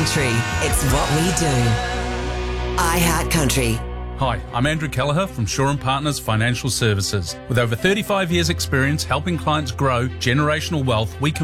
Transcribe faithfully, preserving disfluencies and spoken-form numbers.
country. It's what we do. iHeart Country. Hi, I'm Andrew Kelleher from Shaw and Partners Financial Services. With over thirty-five years experience helping clients grow generational wealth, we can